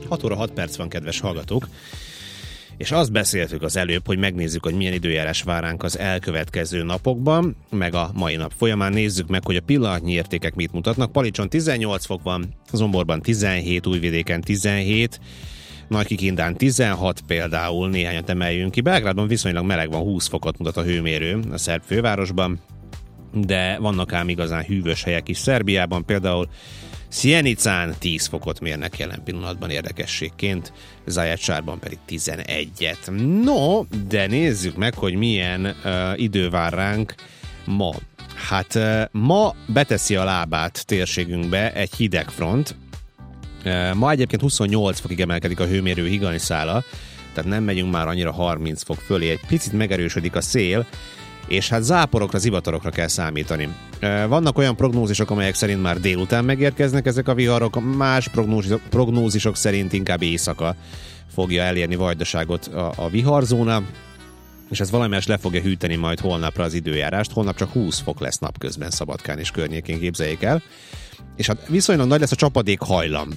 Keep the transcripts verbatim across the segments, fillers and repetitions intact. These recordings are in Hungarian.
hat óra hat perc van, kedves hallgatók, és azt beszéltük az előbb, hogy megnézzük, hogy milyen időjárás vár ránk az elkövetkező napokban, meg a mai nap folyamán. Nézzük meg, hogy a pillanatnyi értékek mit mutatnak. Palicson tizennyolc fok van, Zomborban tizenhét, Újvidéken tizenhét, Nagykikindán tizenhat például, néhányat emeljünk ki. Belgrádban viszonylag meleg van, húsz fokot mutat a hőmérő a szerb fővárosban, de vannak ám igazán hűvös helyek is Szerbiában, például Sienicán tíz fokot mérnek jelen pillanatban érdekességként, Zaječárban pedig tizenegyet. No, de nézzük meg, hogy milyen uh, idő vár ránk ma. Hát uh, ma beteszi a lábát térségünkbe egy hideg front. Uh, ma egyébként huszonnyolc fokig emelkedik a hőmérő higanyszála, tehát nem megyünk már annyira harminc fok fölé, egy picit megerősödik a szél, és hát záporokra, zivatarokra kell számítani. Vannak olyan prognózisok, amelyek szerint már délután megérkeznek ezek a viharok, más prognózisok, prognózisok szerint inkább éjszaka fogja elérni Vajdaságot a, a viharzóna, és ez valamelyes le fogja hűteni majd holnapra az időjárást. Holnap csak húsz fok lesz napközben Szabadkán és környékén, képzeljék el. És hát viszonylag nagy lesz a csapadék hajlam.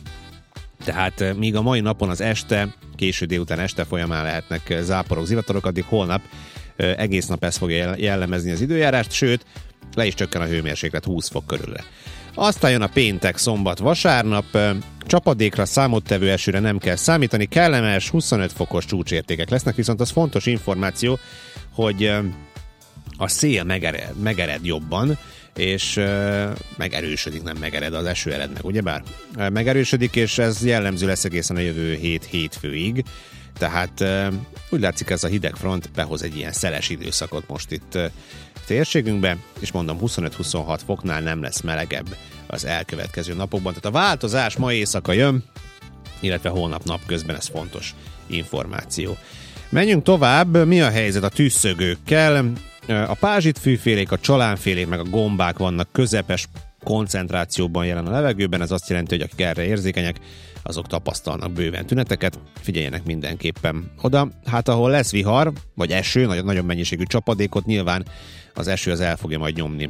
Tehát míg a mai napon az este, késő délután este folyamán lehetnek záporok, zivatarok, addig holnap egész nap ez fogja jellemezni az időjárást, sőt, le is csökken a hőmérséklet húsz fok körülre. Aztán jön a péntek, szombat, vasárnap, csapadékra, számottevő esőre nem kell számítani, kellemes huszonöt fokos csúcsértékek lesznek, viszont az fontos információ, hogy a szél megered, megered jobban, és megerősödik, nem megered, az eső ered meg, ugyebár? Megerősödik, és ez jellemző lesz egészen a jövő hét hétfőig. Tehát úgy látszik, ez a hideg front behoz egy ilyen szeles időszakot most itt térségünkbe, és mondom, huszonöt-huszonhat foknál nem lesz melegebb az elkövetkező napokban. Tehát a változás ma éjszaka jön, illetve holnap napközben, ez fontos információ. Menjünk tovább, mi a helyzet a tűzszögőkkel? A pázsitfűfélék, a csalánfélék, meg a gombák vannak közepes koncentrációban jelen a levegőben, ez azt jelenti, hogy akik erre érzékenyek, azok tapasztalnak bőven tüneteket, figyeljenek mindenképpen oda. Hát ahol lesz vihar, vagy eső, nagyon, nagyon mennyiségű csapadékot, nyilván az eső az el fogja majd nyomni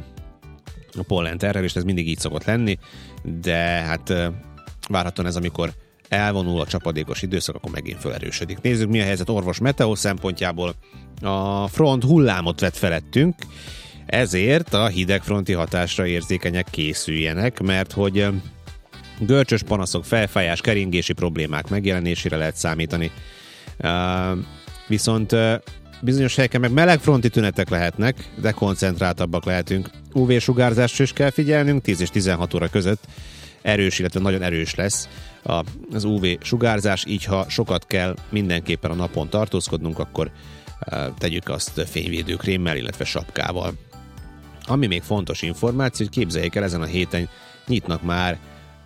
a pollenterrel, és ez mindig így szokott lenni, de hát várhatóan ez, amikor elvonul a csapadékos időszak, akkor megint felerősödik. Nézzük, mi a helyzet orvos meteó szempontjából. A front hullámot vett felettünk, ezért a hidegfronti hatásra érzékenyek készüljenek, mert hogy görcsös panaszok, felfájás, keringési problémák megjelenésére lehet számítani. Uh, viszont uh, bizonyos helyeken meg melegfronti tünetek lehetnek, de koncentráltabbak lehetünk. ú vé-sugárzásra is kell figyelnünk, tíz és tizenhat óra között erős, illetve nagyon erős lesz az ú vé-sugárzás, így ha sokat kell mindenképpen a napon tartózkodnunk, akkor uh, tegyük azt fényvédőkrémmel, illetve sapkával. Ami még fontos információ, hogy képzeljék el, ezen a héten nyitnak már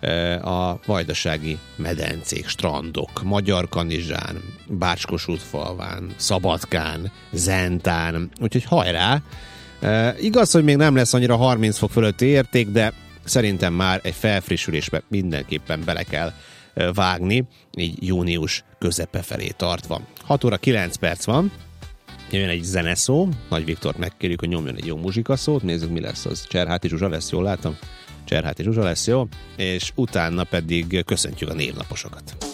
a vajdasági medencék, strandok, Magyarkanizsán, Bácskos-útfalván, Szabadkán, Zentán, úgyhogy hajrá! E, igaz, hogy még nem lesz annyira harminc fok fölötti érték, de szerintem már egy felfrissülésbe mindenképpen bele kell vágni, így június közepe felé tartva. hat óra kilenc perc van, jön egy zeneszó, Nagy Viktort megkérjük, hogy nyomjon egy jó muzsikaszót, nézzük, mi lesz az. Cserháti Zsuzsa lesz, jól látom? Cserháti Zsuzsa lesz, jó? És utána pedig köszöntjük a névnaposokat.